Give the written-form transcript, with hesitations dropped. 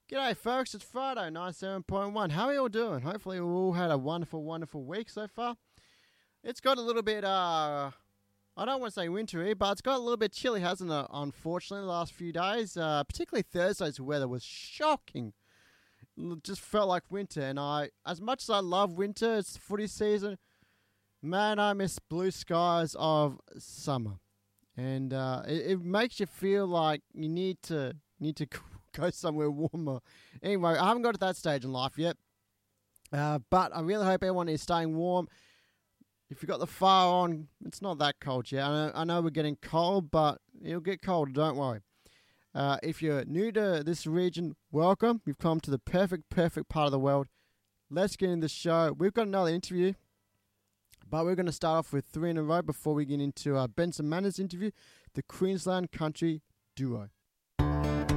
G'day, folks. It's Friday, 97.1. How are you all doing? Hopefully, we all had a wonderful, wonderful week so far. It's got a little bit, I don't want to say wintry, but it's got a little bit chilly, hasn't it? Unfortunately, the last few days, particularly Thursday's weather was shocking. It just felt like winter, and as much as I love winter, it's footy season, man, I miss blue skies of summer. And it makes you feel like you need to go somewhere warmer. Anyway, I haven't got to that stage in life yet, but I really hope everyone is staying warm. If you've got the fire on, it's not that cold yet. I know we're getting cold, but it'll get colder, don't worry. If you're new to this region, welcome. You've come to the perfect part of the world. Let's get into the show. We've got another interview, but we're going to start off with 3 in a row before we get into Benson Manners' interview, the Queensland Country Duo.